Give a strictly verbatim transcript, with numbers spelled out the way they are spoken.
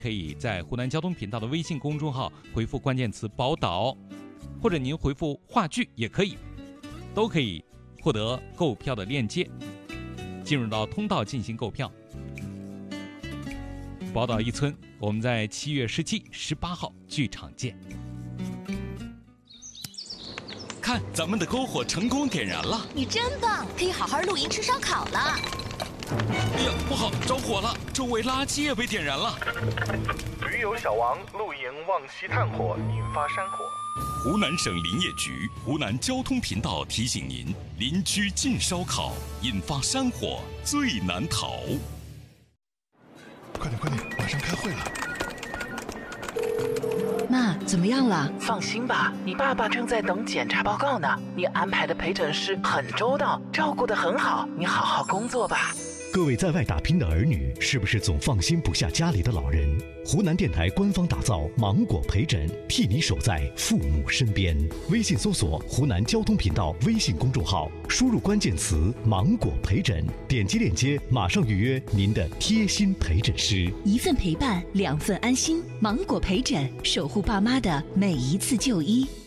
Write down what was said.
可以在湖南交通频道的微信公众号回复关键词宝岛，或者您回复话剧也可以，都可以获得购票的链接，进入到通道进行购票。宝岛一村，我们在七月十七、十八号剧场见。看，咱们的篝火成功点燃了！ 你真棒，可以好好露营吃烧烤了。 哎呀，不好，着火了！周围垃圾也被点燃了。 驴友小王露营忘熄炭火，引发山火。 湖南省林业局、湖南交通频道提醒您：邻居禁烧烤，引发山火最难逃。 快点快点，马上开会了。 妈，怎么样了？ 放心吧，你爸爸正在等检查报告呢。你安排的陪诊师很周到，照顾得很好，你好好工作吧。 各位在外打拼的儿女，是不是总放心不下家里的老人？湖南电台官方打造芒果陪诊，替你守在父母身边。微信搜索湖南交通频道微信公众号，输入关键词芒果陪诊，点击链接马上预约您的贴心陪诊师。 一份陪伴，两份安心。芒果陪诊，守护爸妈的每一次就医。